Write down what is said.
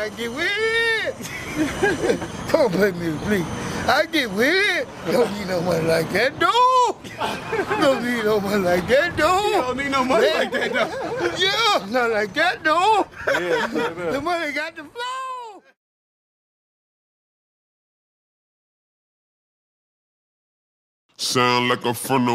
I get with it. Don't pay me, please. I get with it. Don't need no money like that, dude. Don't need no money like that, dude. You don't need no money like that, though. Yeah, not like that, dude. Yeah, The money got to flow. Sound like a funnel.